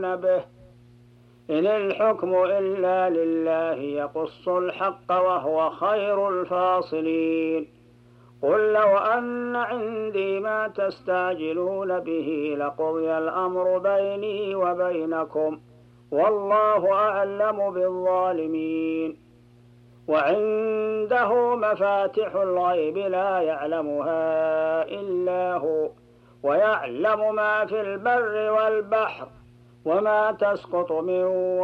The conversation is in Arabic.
يفعلون به إن الحكم إلا لله يقص الحق وهو خير الفاصلين قل لو أن عندي ما تستعجلون به لقضي الأمر بيني وبينكم والله أعلم بالظالمين وعنده مفاتح الغيب لا يعلمها إلا هو ويعلم ما في البر والبحر وما تسقط من